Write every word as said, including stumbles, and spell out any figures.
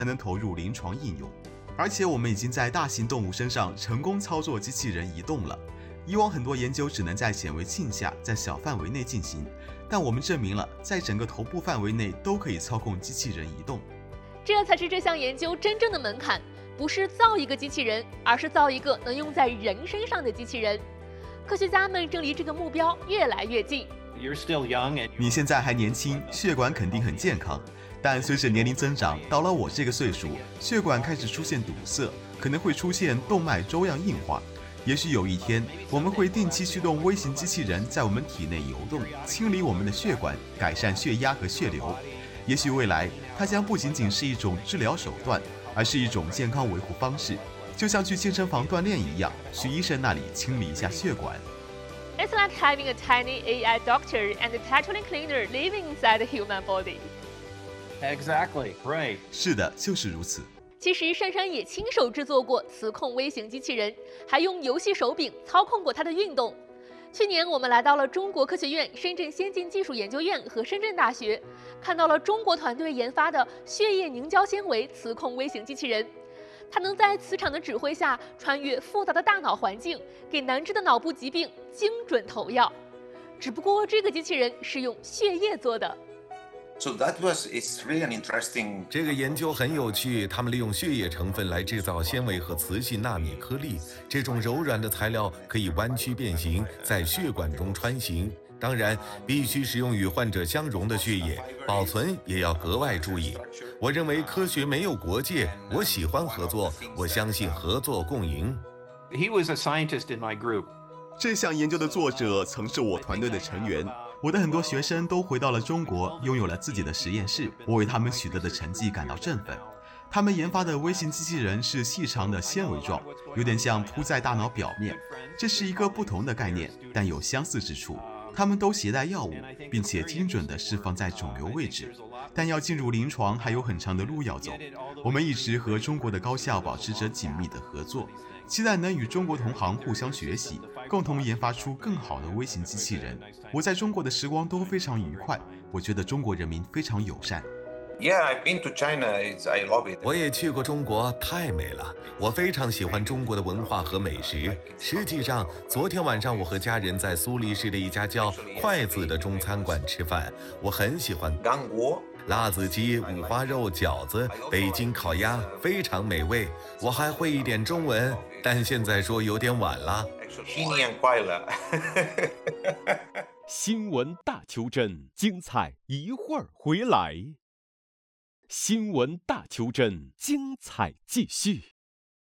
才能投入临床应用。而且我们已经在大型动物身上成功操作机器人移动了。以往很多研究只能在显微镜下，在小范围内进行，但我们证明了，在整个头部范围内都可以操控机器人移动。 这才是这项研究真正的门槛，不是造一个机器人，而是造一个能用在人身上的机器人。科学家们正离这个目标越来越近。 你现在还年轻，血管肯定很健康，但随着年龄增长，到了我这个岁数，血管开始出现堵塞，可能会出现动脉粥样硬化。也许有一天，我们会定期驱动微型机器人在我们体内游动，清理我们的血管，改善血压和血流。也许未来，它将不仅仅是一种治疗手段，而是一种健康维护方式，就像去健身房锻炼一样，去医生那里清理一下血管。 It's like having a tiny A I doctor and a Tetraline cleaner living inside the human body. Exactly, right. 是的，就是如此。 其实珊珊也亲手制作过磁控微型机器人，还用游戏手柄操控过它的运动。去年我们来到了中国科学院深圳先进技术研究院和深圳大学，看到了中国团队研发的血液凝胶纤维磁控微型机器人。它能在磁场的指挥下穿越复杂的大脑环境，给难治的脑部疾病精准投药。只不过这个机器人是用血液做的。 So that was, it's really an interesting. 这个研究很有趣，他们利用血液成分来制造纤维和磁性纳米颗粒，这种柔软的材料可以弯曲变形，在血管中穿行。当然，必须使用与患者相容的血液，保存也要格外注意。我认为科学没有国界，我喜欢合作，我相信合作共赢。 He was a scientist in my group. 这项研究的作者曾是我团队的成员。我的很多学生都回到了中国，拥有了自己的实验室，我为他们取得的成绩感到振奋。他们研发的微型机器人是细长的纤维状，有点像铺在大脑表面。这是一个不同的概念，但有相似之处。他们都携带药物，并且精准地释放在肿瘤位置，但要进入临床还有很长的路要走。我们一直和中国的高校保持着紧密的合作，期待能与中国同行互相学习，共同研发出更好的微型机器人。我在中国的时光都非常愉快，我觉得中国人民非常友善。 Yeah, I've been to China. It's, I love it. 我也去过中国，太美了！我非常喜欢中国的文化和美食。实际上，昨天晚上我和家人在苏黎世的一家叫“筷子”的中餐馆吃饭，我很喜欢 gang guo 辣子鸡、五花肉、饺子、北京烤鸭，非常美味。我还会一点中文，但现在说有点晚了。 新年快乐！ 新闻大邱镇，精彩一会儿回来。新闻大邱镇，精彩继续。